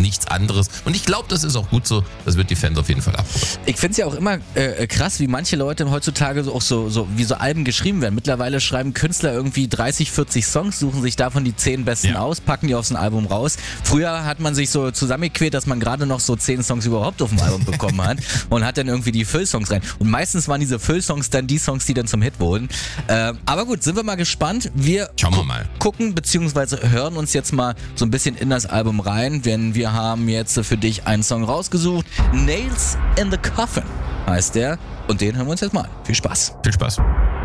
nichts anderes. Und ich glaube, das ist auch gut so. Das wird die Fans auf jeden Fall abholen. Ich finde es ja auch immer krass, wie manche Leute heutzutage auch so Alben geschrieben werden. Mittlerweile schreiben Künstler irgendwie 30, 40 Songs, suchen sich davon die 10 besten aus, packen die aufs Album raus. Früher hat man sich so zusammengequält, dass man gerade noch so 10 Songs überhaupt auf dem Album bekommen hat und hat dann irgendwie die Füllsongs rein. Und meistens waren diese Füllsongs dann die Songs, die dann zum Hit wurden. Aber gut, sind wir mal gespannt. Schauen wir mal. Gucken bzw. hören uns jetzt mal so ein bisschen in das Album rein, denn wir haben jetzt für dich einen Song rausgesucht. Nails in the Coffin heißt der und den hören wir uns jetzt mal an. Viel Spaß. Viel Spaß.